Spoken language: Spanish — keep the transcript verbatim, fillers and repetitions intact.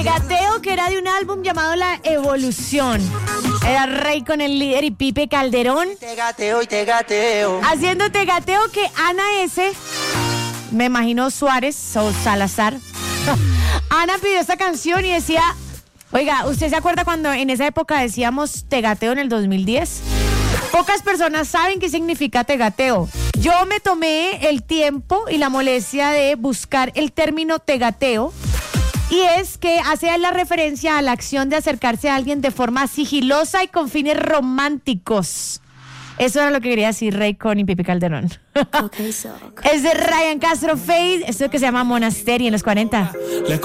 Tegateo, que era de un álbum llamado La Evolución. Era Rey con el líder y Pipe Calderón. Tegateo y tegateo. Haciendo tegateo que Ana S., me imagino Suárez o Salazar. Ana pidió esta canción y decía, oiga, ¿usted se acuerda cuando en esa época decíamos tegateo en el dos mil diez? Pocas personas saben qué significa tegateo. Yo me tomé el tiempo y la molestia de buscar el término tegateo. Y es que hace la referencia a la acción de acercarse a alguien de forma sigilosa y con fines románticos. Eso era lo que quería decir Rey con y Pipe Calderón. Okay, so. Es de Ryan Castro Fade, esto que se llama Monastery en los cuarenta.